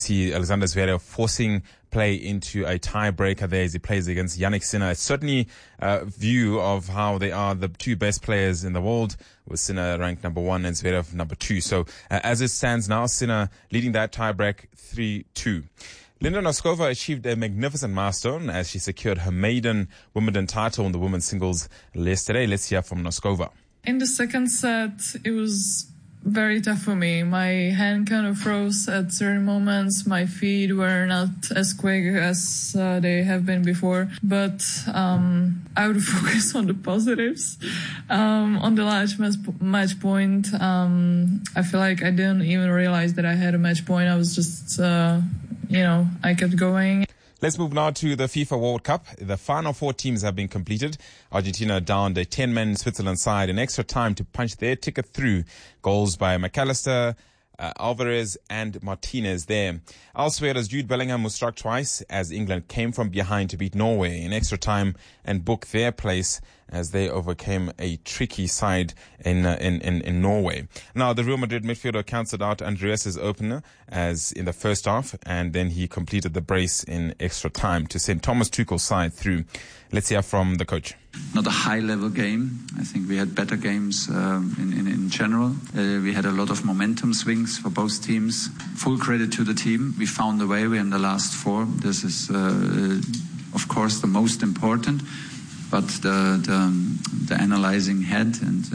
see Alexander Zverev forcing play into a tiebreaker there as he plays against Jannik Sinner. It's certainly a view of how they are the two best players in the world, with Sinner ranked number 1 and Zverev number 2. So as it stands now, Sinner leading that tiebreak 3-2. Linda Noskova achieved a magnificent milestone as she secured her maiden Wimbledon title in the women's singles yesterday. Let's hear from Noskova. In the second set, it was very tough for me. My hand kind of froze at certain moments. My feet were not as quick as they have been before. But I would focus on the positives. On the last match point, I feel like I didn't even realize that I had a match point. I was just, I kept going. Let's move now to the FIFA World Cup. The final 4 teams have been completed. Argentina downed a 10-man Switzerland side in extra time to punch their ticket through. Goals by McAllister, Alvarez and Martinez there. Elsewhere, as Jude Bellingham was struck twice as England came from behind to beat Norway in extra time and book their place as they overcame a tricky side in Norway. Now, the Real Madrid midfielder cancelled out Andreas' opener as in the first half, and then he completed the brace in extra time to send Thomas Tuchel's side through. Let's hear from the coach. Not a high-level game. I think we had better games in general. We had a lot of momentum swings for both teams. Full credit to the team. We found a way. We're in the last 4. This is, of course, the most important. But the analyzing head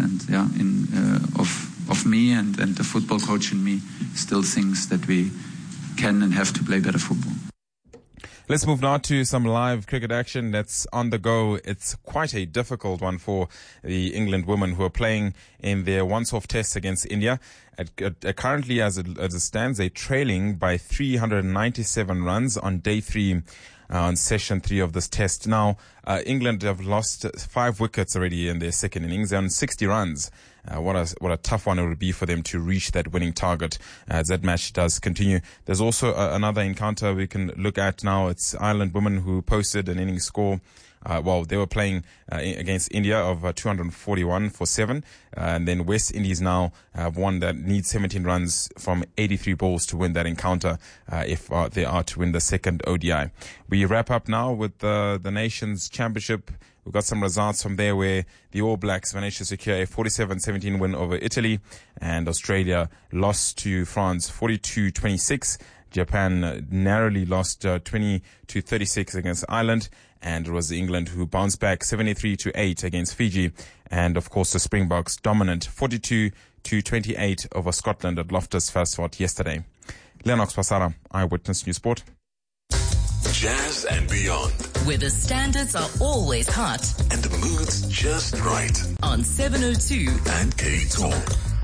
of me and the football coach in me still thinks that we can and have to play better football. Let's move now to some live cricket action that's on the go. It's quite a difficult one for the England women who are playing in their once-off tests against India. Currently, as it stands, they're trailing by 397 runs on day 3. On session 3 of this test. Now, England have lost 5 wickets already in their second innings and 60 runs. What a tough one it would be for them to reach that winning target as that match does continue. There's also another encounter we can look at now. It's Ireland women who posted an innings score. They were playing against India of 241 for 7. And then West Indies now have one that needs 17 runs from 83 balls to win that encounter if they are to win the second ODI. We wrap up now with the Nations Championship. We've got some results from there where the All Blacks managed to secure a 47-17 win over Italy, and Australia lost to France 42-26. Japan narrowly lost 20-36 against Ireland, and it was England who bounced back 73-8 against Fiji. And of course, the Springboks dominant 42-28 over Scotland at Loftus Versford yesterday. Lennox Pasara, Eyewitness News Sport. Jazz and beyond, where the standards are always hot and the mood's just right. On 702 and K Talk.